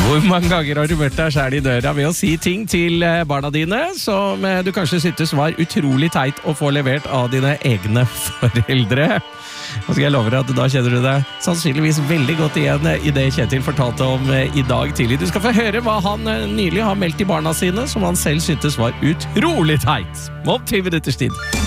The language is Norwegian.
Hvor mange ganger har du møtt deg selv i døra ved å si ting til barna dine som du kanskje syntes var utrolig teit å få levert av dine egne foreldre? Og skal jeg love deg at da kjenner du deg sannsynligvis veldig godt igjen i det Kjetil fortalte om i dag tidlig. Du skal få høre hva han nylig har meldt til barna sine, som han selv syntes var utrolig teit. Om 10 minutters tid.